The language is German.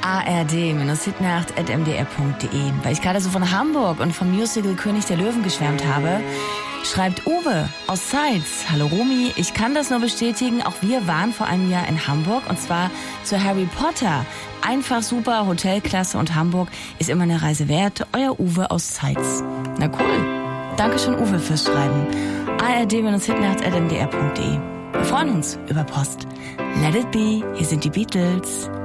ard-hitnacht@mdr.de. Weil ich gerade so von Hamburg und vom Musical König der Löwen geschwärmt habe, schreibt Uwe aus Zeitz. Hallo Romy, ich kann das nur bestätigen. Auch wir waren vor einem Jahr in Hamburg und zwar zu Harry Potter. Einfach super, Hotelklasse und Hamburg ist immer eine Reise wert. Euer Uwe aus Zeitz. Na cool. Dankeschön Uwe fürs Schreiben. ard-hitnacht@mdr.de. Wir freuen uns über Post. Let it be, hier sind die Beatles.